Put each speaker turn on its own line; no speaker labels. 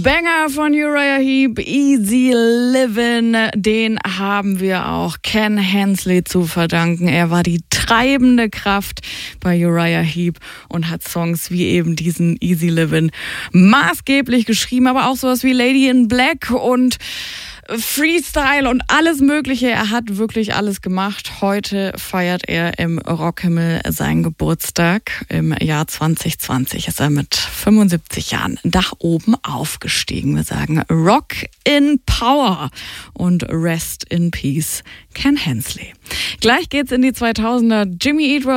Banger von Uriah Heep, Easy Livin', den haben wir auch Ken Hensley zu verdanken. Er war die treibende Kraft bei Uriah Heep und hat Songs wie eben diesen Easy Livin' maßgeblich geschrieben, aber auch sowas wie Lady in Black und Freestyle und alles Mögliche. Er hat wirklich alles gemacht. Heute feiert er im Rockhimmel seinen Geburtstag. Im Jahr 2020 ist er mit 75 Jahren nach oben aufgestiegen. Wir sagen Rock in Power und Rest in Peace, Ken Hensley. Gleich geht's in die 2000er. Jimmy Eat World